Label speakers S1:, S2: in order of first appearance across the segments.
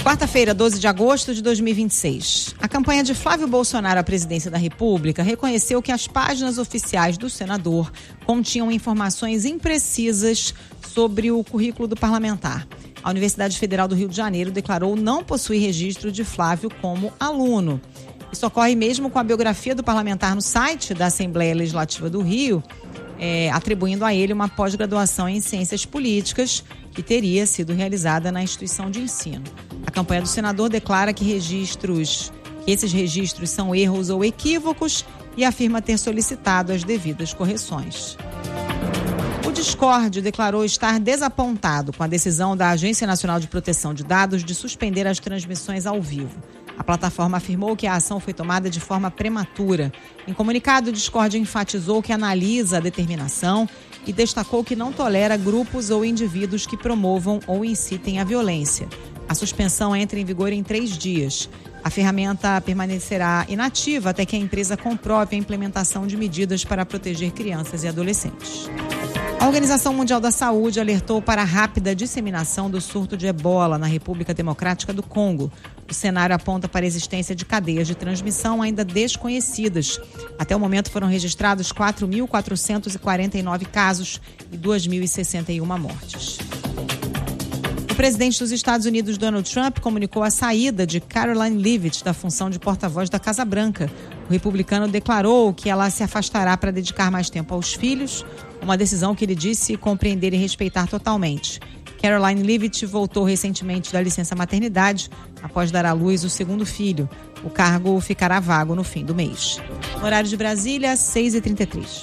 S1: Quarta-feira, 12 de agosto de 2026. A campanha de Flávio Bolsonaro à presidência da República reconheceu que as páginas oficiais do senador continham informações imprecisas sobre o currículo do parlamentar. A Universidade Federal do Rio de Janeiro declarou não possuir registro de Flávio como aluno. Isso ocorre mesmo com a biografia do parlamentar no site da Assembleia Legislativa do Rio, atribuindo a ele uma pós-graduação em Ciências Políticas que teria sido realizada na instituição de ensino. A campanha do senador declara que esses registros são erros ou equívocos e afirma ter solicitado as devidas correções. O Discord declarou estar desapontado com a decisão da Agência Nacional de Proteção de Dados de suspender as transmissões ao vivo. A plataforma afirmou que a ação foi tomada de forma prematura. Em comunicado, o Discord enfatizou que analisa a determinação e destacou que não tolera grupos ou indivíduos que promovam ou incitem a violência. A suspensão entra em vigor em 3 dias. A ferramenta permanecerá inativa até que a empresa comprove a implementação de medidas para proteger crianças e adolescentes. A Organização Mundial da Saúde alertou para a rápida disseminação do surto de ebola na República Democrática do Congo. O cenário aponta para a existência de cadeias de transmissão ainda desconhecidas. Até o momento foram registrados 4.449 casos e 2.061 mortes. O presidente dos Estados Unidos, Donald Trump, comunicou a saída de Karoline Leavitt da função de porta-voz da Casa Branca. O republicano declarou que ela se afastará para dedicar mais tempo aos filhos, uma decisão que ele disse compreender e respeitar totalmente. Karoline Leavitt voltou recentemente da licença maternidade após dar à luz o 2º filho. O cargo ficará vago no fim do mês. No horário de Brasília, 6h33.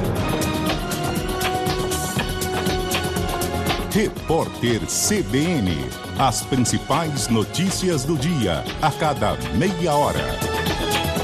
S2: Repórter CBN. As principais notícias do dia, a cada meia hora.